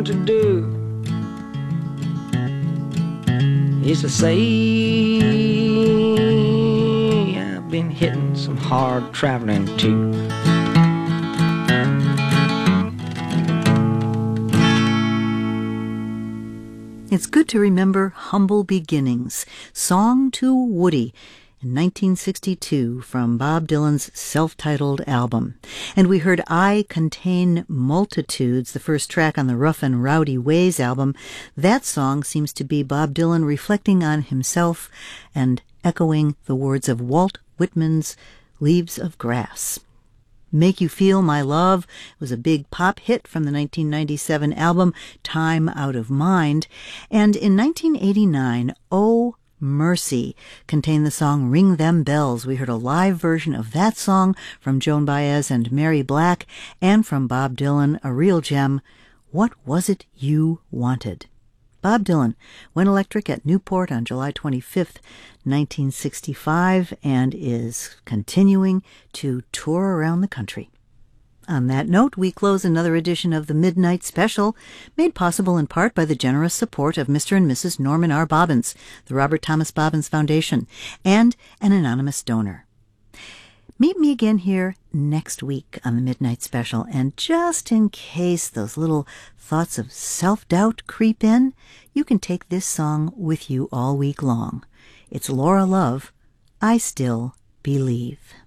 to do. He used to say, I've been hitting some hard traveling too. It's good to remember humble beginnings. Song to Woody in 1962 from Bob Dylan's self-titled album. And we heard I Contain Multitudes, the first track on the Rough and Rowdy Ways album. That song seems to be Bob Dylan reflecting on himself and echoing the words of Walt Whitman's Leaves of Grass. Make You Feel My Love was a big pop hit from the 1997 album Time Out of Mind. And in 1989, Oh Mercy contained the song Ring Them Bells. We heard a live version of that song from Joan Baez and Mary Black, and from Bob Dylan, a real gem, What Was It You Wanted? Bob Dylan went electric at Newport on July 25th, 1965, and is continuing to tour around the country. On that note, we close another edition of the Midnight Special, made possible in part by the generous support of Mr. and Mrs. Norman R. Bobbins, the Robert Thomas Bobbins Foundation, and an anonymous donor. Meet me again here next week on the Midnight Special, and just in case those little thoughts of self-doubt creep in, you can take this song with you all week long. It's Laura Love, I Still Believe.